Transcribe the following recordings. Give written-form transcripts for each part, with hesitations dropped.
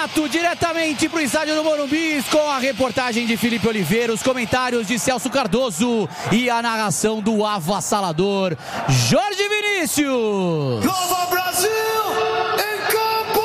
Campeonato, diretamente para o estádio do Morumbi, com a reportagem de Felipe Oliveira, os comentários de Celso Cardoso e a narração do avassalador Jorge Vinícius. Nova Brasil em campo!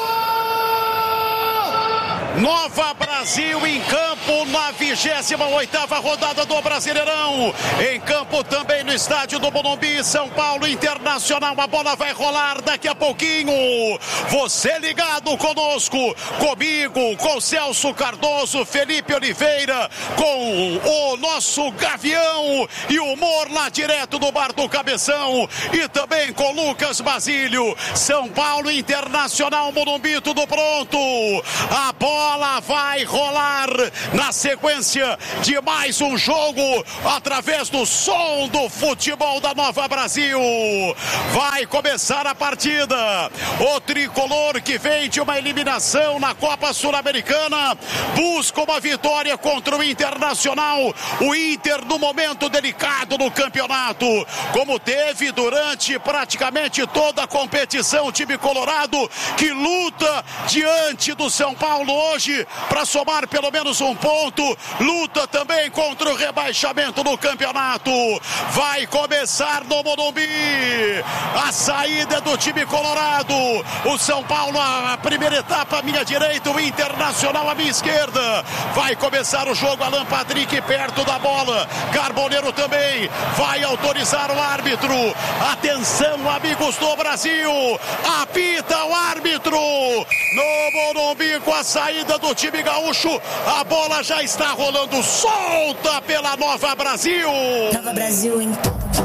Nova Brasil em campo na 28ª rodada do Brasileirão. Em campo também no estádio do Morumbi, São Paulo Internacional. A bola vai rolar daqui a pouquinho. Você ligado conosco, comigo, com Celso Cardoso, Felipe Oliveira, com o nosso Gavião e o humor lá direto do Bar do Cabeção, e também com Lucas Basílio. São Paulo Internacional, Morumbi, tudo pronto. A bola vai rolar na sequência de mais um jogo através do som do futebol da Nova Brasil. Vai começar a partida. O tricolor, que vem de uma eliminação na Copa Sul-Americana, busca uma vitória contra o Internacional. O Inter no momento delicado no campeonato, como teve durante praticamente toda a competição, o time colorado que luta diante do São Paulo hoje para somar pelo menos um ponto, luta também contra o rebaixamento no campeonato. Vai começar no Morumbi a saída do time colorado. O São Paulo, a primeira etapa à minha direita, o Internacional à minha esquerda. Vai começar o jogo, Alan Patrick perto da bola, Carboneiro também vai autorizar o árbitro. Atenção, amigos do Brasil, apita o árbitro no Morumbi com a saída do time gaúcho. A bola já está rolando solta pela Nova Brasil. Nova Brasil em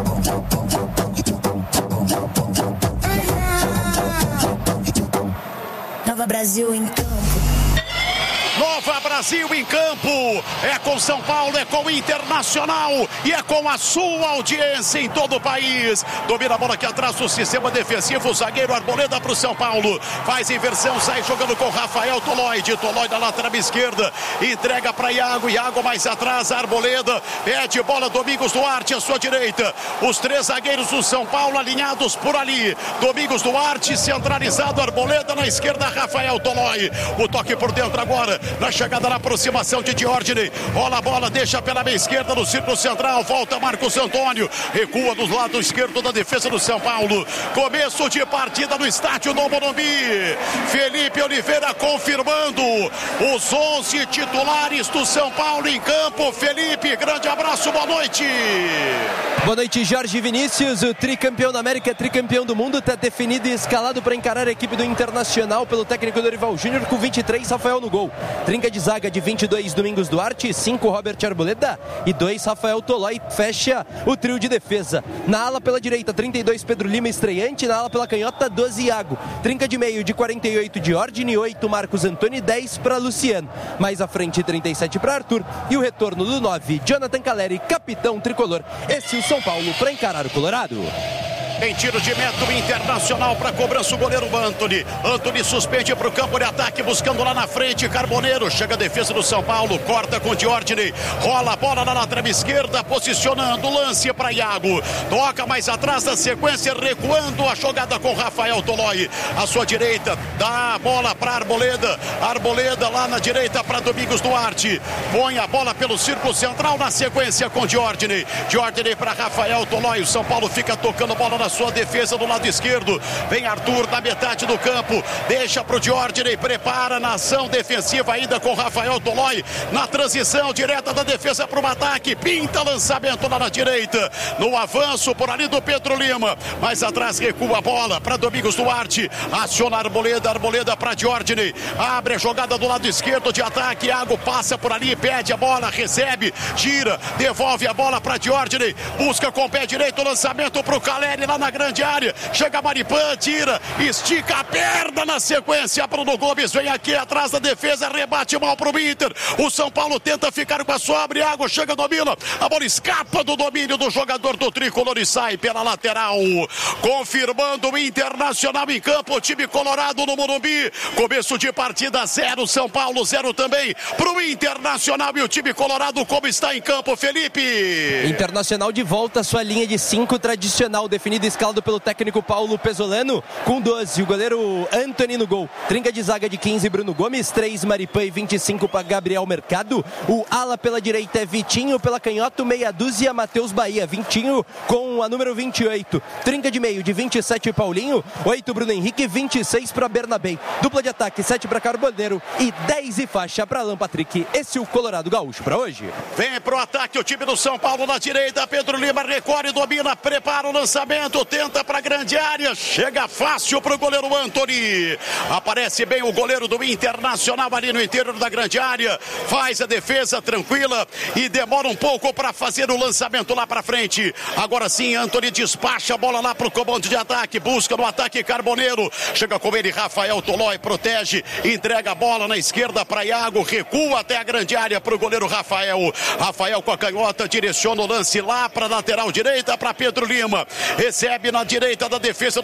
Nova Brasil em campo. Nova Brasil em campo, é com São Paulo, é com o Internacional e é com a sua audiência em todo o país. Domina a bola aqui atrás do sistema defensivo, o zagueiro Arboleda para o São Paulo, faz inversão, sai jogando com Rafael Tolói na lateral esquerda, entrega para Iago mais atrás, Arboleda, pede bola, Domingos Duarte à sua direita, os três zagueiros do São Paulo alinhados por ali, Domingos Duarte centralizado, Arboleda na esquerda, Rafael Tolói, o toque por dentro agora, na chegada, na aproximação de Diógenes, rola a bola, deixa pela meia esquerda no círculo central, volta Marcos Antônio, recua do lado esquerdo da defesa do São Paulo. Começo de partida no estádio do Morumbi. Felipe Oliveira confirmando os 11 titulares do São Paulo em campo. Felipe, grande abraço, boa noite. Boa noite, Jorge Vinícius. O tricampeão da América, tricampeão do mundo, está definido e escalado para encarar a equipe do Internacional pelo técnico Dorival Júnior, com 23, Rafael no gol. Trinca de zaga de 22, Domingos Duarte, 5, Robert Arboleda e 2, Rafael Tolói. Fecha o trio de defesa. Na ala pela direita, 32, Pedro Lima, estreante. Na ala pela canhota, 12, Iago. Trinca de meio de 48, Diógenes, 8, Marcos Antônio e 10 para Luciano. Mais à frente, 37 para Arthur. E o retorno do 9, Jonathan Caleri, capitão tricolor. Esse é o São Paulo para encarar o Colorado. Em tiro de meta Internacional para cobrança o goleiro Antony suspende para o campo de ataque, buscando lá na frente Carboneiro, chega a defesa do São Paulo, corta com Diógenes, rola a bola na lateral esquerda, posicionando, lance para Iago, toca mais atrás da sequência, recuando a jogada com Rafael Tolói, à sua direita, dá a bola para Arboleda lá na direita para Domingos Duarte, põe a bola pelo círculo central na sequência com Diógenes para Rafael Tolói. O São Paulo fica tocando bola na sua defesa do lado esquerdo, vem Arthur na metade do campo, deixa pro Diógenes, prepara na ação defensiva ainda com Rafael Tolói, na transição direta da defesa para o ataque, pinta lançamento lá na direita, no avanço por ali do Pedro Lima, mais atrás recua a bola para Domingos Duarte, aciona Arboleda para Diógenes, abre a jogada do lado esquerdo de ataque, Iago passa por ali, pede a bola, recebe, gira, devolve a bola para Diógenes, busca com o pé direito o lançamento para o Caleri lá na grande área, chega Maripan, tira, estica a perna na sequência, Bruno Gomes vem aqui atrás da defesa, rebate mal pro Inter, o São Paulo tenta ficar com a sobra, Iago chega, domina, a bola escapa do domínio do jogador do tricolor e sai pela lateral, confirmando o Internacional em campo, o time colorado no Morumbi, começo de partida 0, São Paulo 0 também pro Internacional, e o time colorado como está em campo, Felipe? Internacional de volta à sua linha de 5 tradicional, definido escalado pelo técnico Paulo Pesolano, com 12, o goleiro Antony no gol. Trinca de zaga de 15, Bruno Gomes, 3, Maripan e 25 para Gabriel Mercado. O ala pela direita é Vitinho, pela canhota, meia dúzia, Matheus Bahia. Vitinho com a número 28. Trinca de meio de 27, Paulinho, 8, Bruno Henrique, 26 para Bernabé. Dupla de ataque, 7 para Carboneiro e 10 e faixa para Alan Patrick. Esse é o Colorado Gaúcho para hoje. Vem pro ataque o time do São Paulo na direita, Pedro Lima recorre, domina, prepara o lançamento, tenta pra grande área, chega fácil pro goleiro Antony. Aparece bem o goleiro do Internacional ali no interior da grande área, faz a defesa tranquila e demora um pouco para fazer o lançamento lá pra frente. Agora sim, Antony despacha a bola lá pro comando de ataque, busca no ataque Carboneiro, chega com ele Rafael Tolói, protege, entrega a bola na esquerda para Iago, recua até a grande área pro goleiro Rafael. Rafael com a canhota direciona o lance lá para lateral direita para Pedro Lima, recebe na direita da defesa